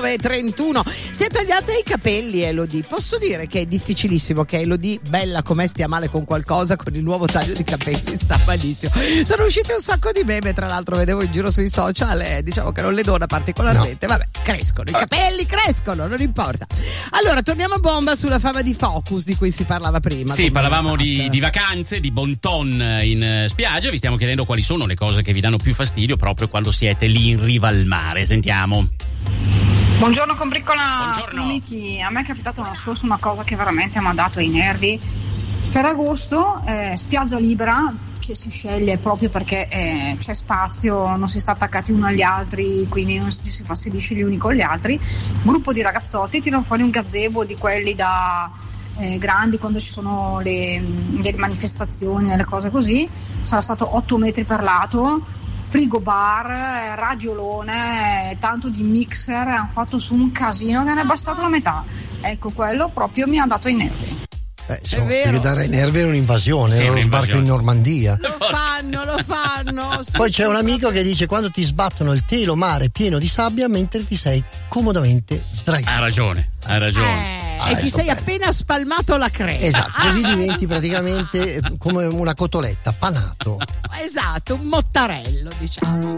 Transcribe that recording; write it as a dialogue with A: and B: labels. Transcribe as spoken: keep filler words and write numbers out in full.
A: nove e trentuno. Si è tagliata i capelli Elodie. Posso dire che è difficilissimo che Elodie, bella com'è, stia male con qualcosa. Con il nuovo taglio di capelli sta malissimo. Sono uscite un sacco di meme, tra l'altro vedevo in giro sui social, eh, diciamo che non le dona particolarmente. No. Vabbè, crescono, i capelli crescono, non importa. Allora, torniamo a bomba sulla fama di Focus di cui si parlava prima.
B: Sì, parlavamo di, di vacanze, di bon ton in spiaggia. Vi stiamo chiedendo quali sono le cose che vi danno più fastidio proprio quando siete lì in riva al mare. Sentiamo.
C: Buongiorno Combriccola,
B: Buongiorno.
C: sono Miki. A me è capitato l'anno scorso una cosa che veramente mi ha dato ai nervi. Ferragosto, eh, spiaggia libera che si sceglie proprio perché eh, c'è spazio, non si sta attaccati uno agli altri, quindi non si, si fastidisce gli uni con gli altri. Gruppo di ragazzotti tirano fuori un gazebo di quelli da eh, grandi quando ci sono le, le manifestazioni e le cose così, sarà stato otto metri per lato, frigo bar, radiolone, tanto di mixer, hanno fatto su un casino che ne è bastato la metà. Ecco, quello proprio mi ha dato i nervi.
D: Eh, insomma, perché dare ai nervi è un'invasione,
B: sì,
D: è uno sbarco in Normandia.
A: Lo fanno, lo fanno.
D: Poi c'è un amico che dice quando ti sbattono il telo mare pieno di sabbia mentre ti sei comodamente sdraiato.
B: Ha ragione, ha ragione.
A: Eh,
D: Ah,
A: e ti
D: ecco,
A: sei
D: bello.
A: appena spalmato la cresta.
D: Esatto, così
A: Ah.
D: diventi praticamente come una cotoletta, panato.
A: Esatto, un mottarello, diciamo.